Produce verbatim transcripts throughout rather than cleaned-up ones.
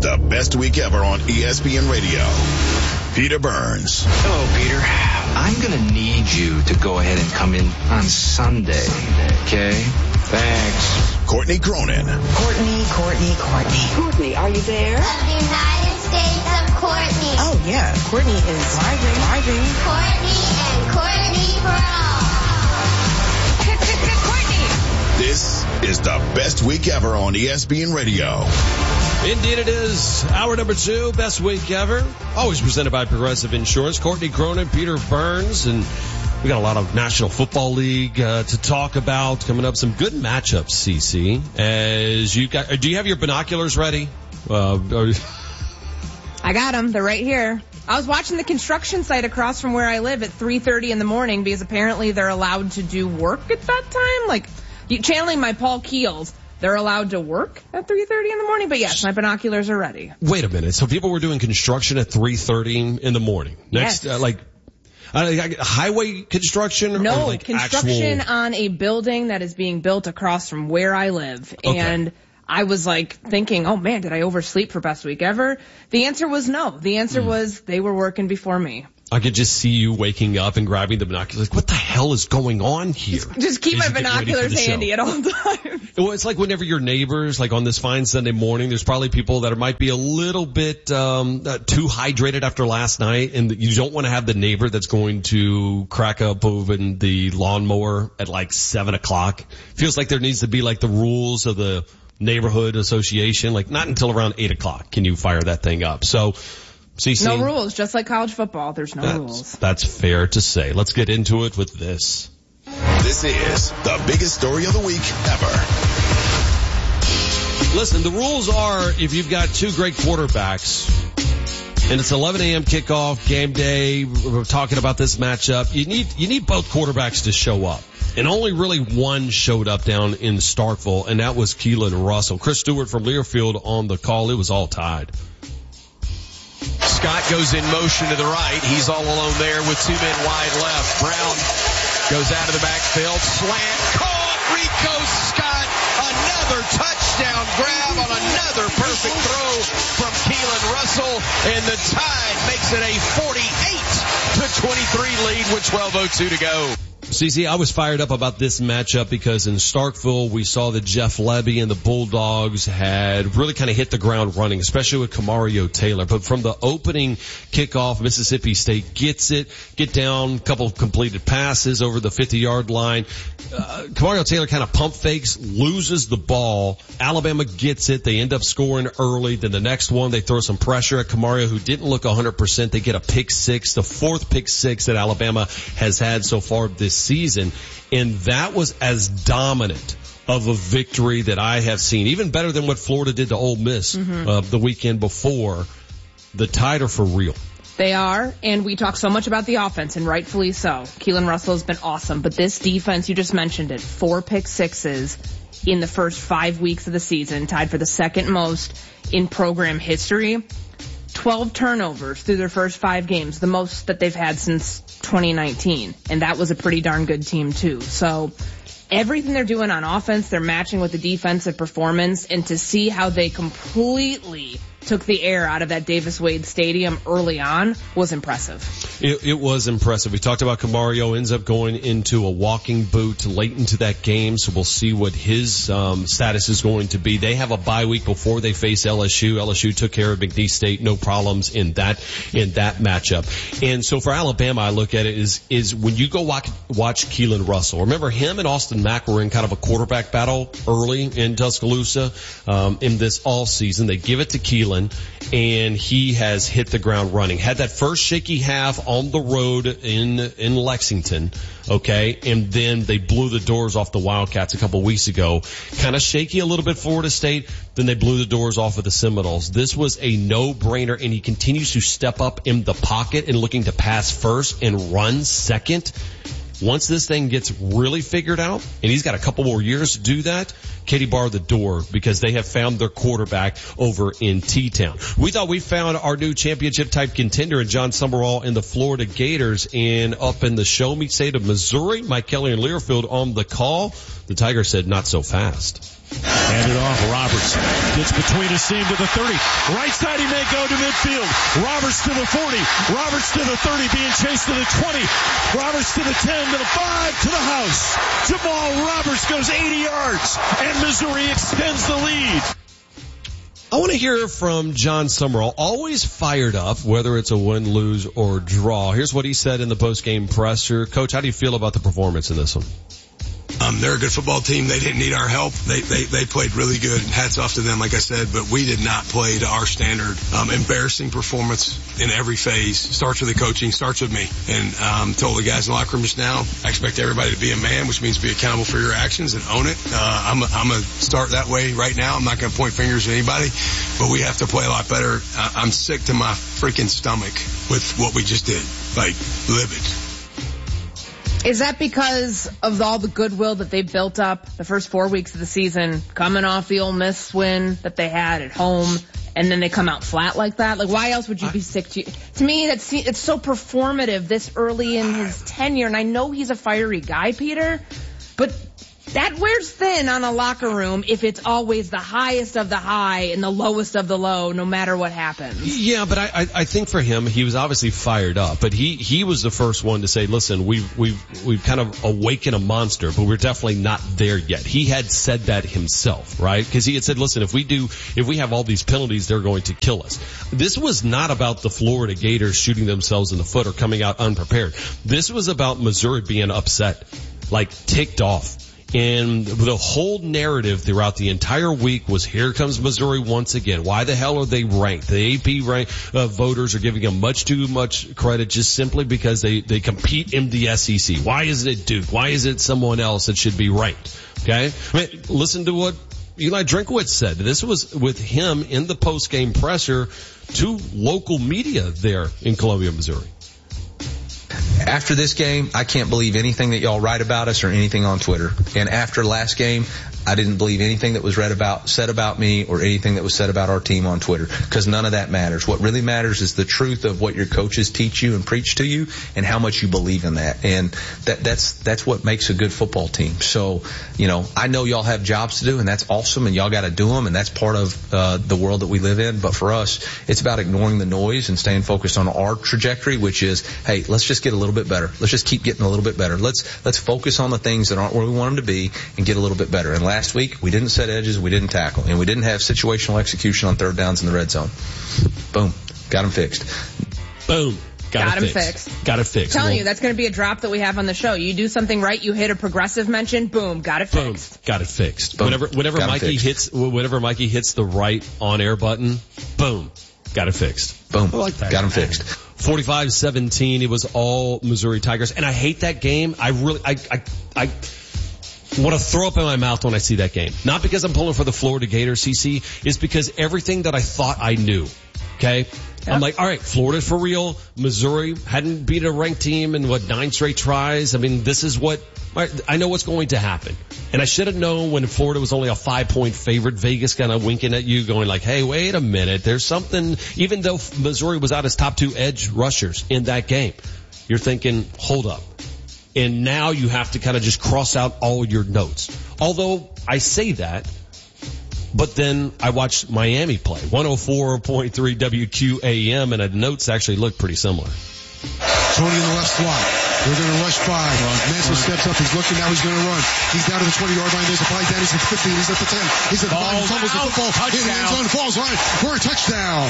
the best week ever on E S P N Radio. Peter Burns. Hello, Peter. I'm going to need you to go ahead and come in on Sunday, okay? Thanks. Courtney Cronin. Courtney, Courtney, Courtney. Courtney, are you there? Of the United States of Courtney. Oh, yeah. Courtney is driving, driving. Courtney and Courtney Brown. Courtney. This is the best week ever on E S P N Radio. Indeed it is. Hour number two, best week ever. Always presented by Progressive Insurance. Courtney Cronin, Peter Burns, and we got a lot of National Football League uh, to talk about. Coming up, some good matchups, C C. As you got, do you have your binoculars ready? Uh, or, I got them. They're right here. I was watching the construction site across from where I live at three thirty in the morning because apparently they're allowed to do work at that time. Like, you, channeling my Paul Keels, they're allowed to work at three thirty in the morning. But yes, my binoculars are ready. Wait a minute. So people were doing construction at three thirty in the morning. Next, yes. uh, like, uh, highway construction? No, or like construction actual... on a building that is being built across from where I live. Okay. And I was like thinking, oh man, did I oversleep for best week ever? The answer was no. The answer mm. was they were working before me. I could just see you waking up and grabbing the binoculars. Like, what the hell is going on here? Just, just keep my binoculars handy at all times. Well, it's like whenever your neighbors, like on this fine Sunday morning, there's probably people that might be a little bit um uh, too hydrated after last night, and you don't want to have the neighbor that's going to crack up over the lawnmower at like seven o'clock. Feels like there needs to be like the rules of the neighborhood association. Like, not until around eight o'clock can you fire that thing up. So, C C. No rules, just like college football. There's no that's, rules. That's fair to say. Let's get into it with this. This is the biggest story of the week ever. Listen, the rules are if you've got two great quarterbacks and it's eleven a.m. kickoff, game day, we're talking about this matchup, you need, you need both quarterbacks to show up. And only really one showed up down in Starkville, and that was Keelan Russell. Chris Stewart from Learfield on the call. It was all tied. Scott goes in motion to the right. He's all alone there with two men wide left. Brown goes out of the backfield. Slant caught. Rico Scott. Another touchdown grab on another perfect throw from Keelan Russell. And the Tide makes it a forty-eight to twenty-three lead with twelve oh two to go. C C, I was fired up about this matchup because in Starkville we saw that Jeff Lebby and the Bulldogs had really kind of hit the ground running, especially with Kamario Taylor. But from the opening kickoff, Mississippi State gets it, get down, a couple of completed passes over the fifty-yard line. Uh, Kamario Taylor kind of pump fakes, loses the ball. Alabama gets it. They end up scoring early. Then the next one, they throw some pressure at Kamario, who didn't look one hundred percent. They get a pick six, the fourth pick six that Alabama has had so far this season, and that was as dominant of a victory that I have seen, even better than what Florida did to Ole Miss mm-hmm. uh, the weekend before. The Tide are for real. They are, and we talk so much about the offense, and rightfully so. Keelan Russell has been awesome, but this defense, you just mentioned it, four pick sixes in the first five weeks of the season, tied for the second most in program history. twelve turnovers through their first five games, the most that they've had since twenty nineteen. And that was a pretty darn good team too. So everything they're doing on offense, they're matching with the defensive performance, and to see how they completely took the air out of that Davis Wade Stadium early on was impressive. It, it was impressive. We talked about Kamario ends up going into a walking boot late into that game, so we'll see what his um, status is going to be. They have a bye week before they face L S U. L S U took care of McNeese State, no problems in that in that matchup. And so for Alabama, I look at it is is when you go watch, watch Keelan Russell. Remember, him and Austin Mack were in kind of a quarterback battle early in Tuscaloosa um, in this all season. They give it to Keelan, and he has hit the ground running. Had that first shaky half on the road in in Lexington, okay, and then they blew the doors off the Wildcats a couple weeks ago. Kind of shaky a little bit Florida State, then they blew the doors off of the Seminoles. This was a no-brainer, and he continues to step up in the pocket and looking to pass first and run second. Once this thing gets really figured out, and he's got a couple more years to do that, Katie bar the door, because they have found their quarterback over in T-Town. We thought we found our new championship-type contender in John Summerall and the Florida Gators, and up in the show me state of Missouri, Mike Kelly and Learfield on the call. The Tigers said not so fast. Handed off, Robertson Gets between a seam to the thirty. Right side he may go to midfield. Roberts to the forty. Roberts to the thirty, being chased to the twenty. Roberts to the ten, to the five, to the house. Jamal Roberts goes eighty yards, and Missouri extends the lead. I want to hear from John Summerall, always fired up, whether it's a win, lose, or draw. Here's what he said in the post-game presser. Coach, how do you feel about the performance in this one? Um, they're a good football team. They didn't need our help. They, they, they played really good. Hats off to them, like I said, but we did not play to our standard. Um, embarrassing performance in every phase. Starts with the coaching, starts with me. And, um, told the guys in the locker room just now, I expect everybody to be a man, which means be accountable for your actions and own it. Uh, I'm a, I'm a start that way right now. I'm not going to point fingers at anybody, but we have to play a lot better. I, I'm sick to my freaking stomach with what we just did. Like, livid. Is that because of all the goodwill that they built up the first four weeks of the season, coming off the Ole Miss win that they had at home, and then they come out flat like that? Like, why else would you be sick to? To me, that's it's so performative this early in his tenure, and I know he's a fiery guy, Peter, but that wears thin on a locker room if it's always the highest of the high and the lowest of the low, no matter what happens. Yeah, but I, I, I think for him, he was obviously fired up, but he, he was the first one to say, listen, we've, we've, we've kind of awakened a monster, but we're definitely not there yet. He had said that himself, right? Because he had said, listen, if we do, if we have all these penalties, they're going to kill us. This was not about the Florida Gators shooting themselves in the foot or coming out unprepared. This was about Missouri being upset, like ticked off. And the whole narrative throughout the entire week was, here comes Missouri once again. Why the hell are they ranked? The A P rank, uh, voters are giving them much too much credit just simply because they, they compete in the S E C. Why isn't it Duke? Why is it someone else that should be ranked? Okay? I mean, listen to what Eli Drinkwitz said. This was with him in the post-game presser to local media there in Columbia, Missouri. After this game, I can't believe anything that y'all write about us or anything on Twitter. And after last game, I didn't believe anything that was read about, said about me or anything that was said about our team on Twitter, because none of that matters. What really matters is the truth of what your coaches teach you and preach to you and how much you believe in that. And that, that's, that's what makes a good football team. So, you know, I know y'all have jobs to do, and that's awesome, and y'all got to do them, and that's part of uh, the world that we live in. But for us, it's about ignoring the noise and staying focused on our trajectory, which is, hey, let's just get a little bit better. Let's just keep getting a little bit better. Let's, let's focus on the things that aren't where we want them to be and get a little bit better. And last week, we didn't set edges, we didn't tackle, and we didn't have situational execution on third downs in the red zone. Boom. Got them fixed. Boom. Got, Got it him fixed. fixed. Got it fixed. I'm telling well, you, that's going to be a drop that we have on the show. You do something right, you hit a progressive mention, boom, got it boom, fixed. Got it fixed. Boom. Whenever, whenever Got Mikey fixed. hits, whenever Mikey hits the right on air button, boom, got it fixed. Boom. I like that. Got them fixed. forty-five seventeen, it was all Missouri Tigers. And I hate that game. I really, I, I, I want to throw up in my mouth when I see that game. Not because I'm pulling for the Florida Gators, C C. It's because everything that I thought I knew, okay? Yep. I'm like, all right, Florida's for real. Missouri hadn't beat a ranked team in, what, nine straight tries. I mean, this is what, I know what's going to happen. And I should have known when Florida was only a five-point favorite. Vegas kind of winking at you, going like, hey, wait a minute. There's something, even though Missouri was out as top two edge rushers in that game, you're thinking, hold up. And now you have to kind of just cross out all your notes. Although I say that, but then I watched Miami play. one oh four point three W Q A M, and the notes actually look pretty similar. Tony in the left slot. They're going to rush five. Mansell steps up. He's looking. Now he's going to run. He's down to the twenty-yard line. There's a play down. He's at the fifteen. He's at the ten. He's at the five. He fumbles the football. In the end zone. Falls line for a touchdown.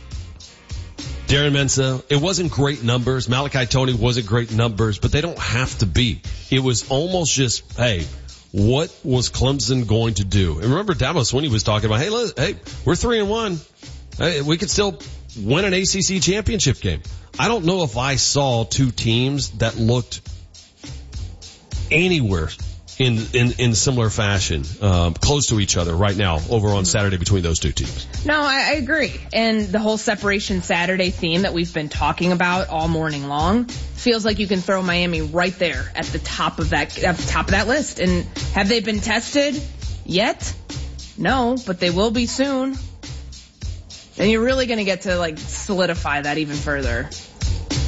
Darren Mensah, it wasn't great numbers. Malachi Tony wasn't great numbers, but they don't have to be. It was almost just, hey, what was Clemson going to do? And remember, Dabo Swinney was talking about, hey, look, hey, we're three and one. Hey, we could still win an A C C championship game. I don't know if I saw two teams that looked anywhere in in, in similar fashion, um, close to each other right now over on Saturday between those two teams. No, I, I agree. And the whole Separation Saturday theme that we've been talking about all morning long feels like you can throw Miami right there at the top of that at the top of that list. And have they been tested yet? No, but they will be soon. And you're really going to get to like solidify that even further.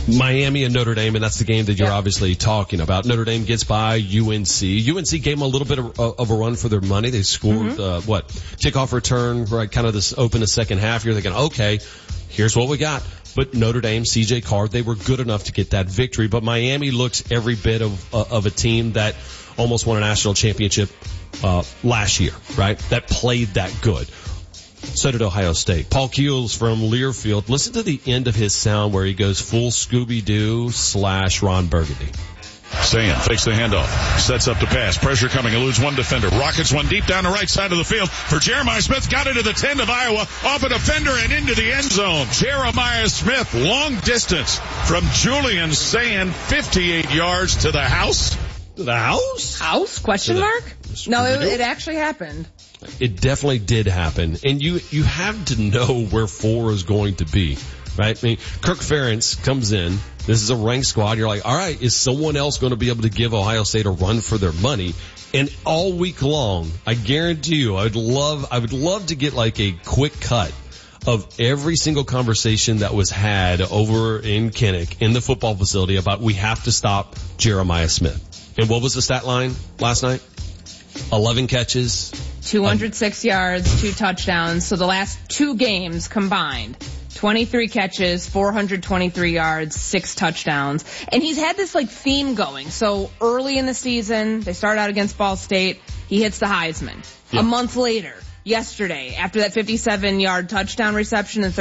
Miami and Notre Dame, and that's the game that you're Yeah. obviously talking about. Notre Dame gets by U N C. U N C gave them a little bit of, of a run for their money. They scored, mm-hmm. uh, what, kickoff return, right, kind of this open the second half. You're thinking, okay, here's what we got. But Notre Dame, C J Carr, they were good enough to get that victory. But Miami looks every bit of, uh, of a team that almost won a national championship, uh, last year, right? That played that good. So did Ohio State. Paul Keels from Learfield. Listen to the end of his sound where he goes full Scooby-Doo slash Ron Burgundy. Sayin fakes the handoff, sets up to pass, pressure coming, eludes one defender, rockets one deep down the right side of the field for Jeremiah Smith, got into the ten of Iowa, off a defender and into the end zone. Jeremiah Smith, long distance from Julian Sayin, fifty-eight yards to the house. To the house? House? Question the, mark? No, it, it actually happened. It definitely did happen. And you, you have to know where four is going to be, right? I mean, Kirk Ferentz comes in. This is a ranked squad. You're like, all right, is someone else going to be able to give Ohio State a run for their money? And all week long, I guarantee you, I would love, I would love to get like a quick cut of every single conversation that was had over in Kinnick in the football facility about we have to stop Jeremiah Smith. And what was the stat line last night? eleven catches. two hundred six um, yards, two touchdowns. So the last two games combined, twenty-three catches, four hundred twenty-three yards, six touchdowns. And he's had this like theme going. So early in the season, they start out against Ball State. He hits the Heisman. Yep. A month later, yesterday, after that fifty-seven yard touchdown reception in